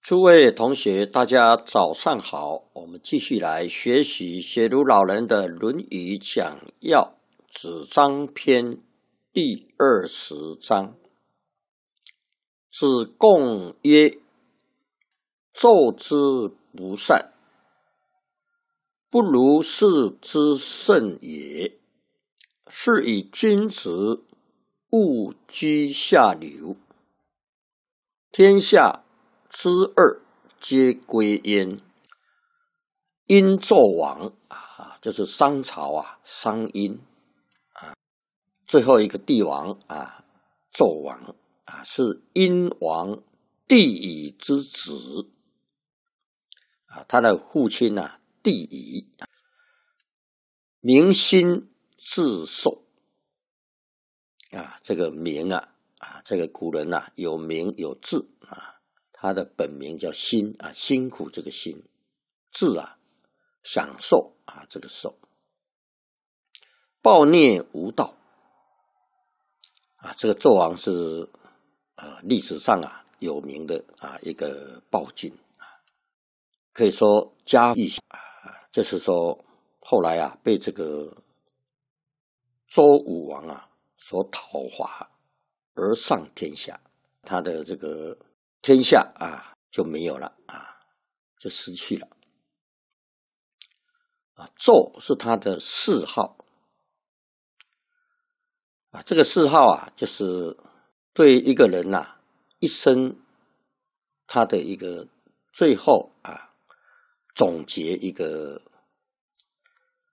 诸位同学，大家早上好。我们继续来学习学儒老人的《论语讲要》子张篇第20章。子贡曰：奏之不善，不如事之甚也。是以君子勿居下流，天下之二皆归焉。殷纣王就是商朝商殷最后一个帝王纣王是殷王帝乙之子他的父亲帝乙，明心自寿这个明这个古人有名有字他的本名叫辛辛苦这个辛，字享受这个受。暴虐无道这个纣王是历史上有名的一个暴君可以说家喻就是说后来被这个周武王所讨伐而上天下，他的这个天下就没有了就失去了纣是他的谥号这个谥号就是对一个人一生他的一个最后总结一个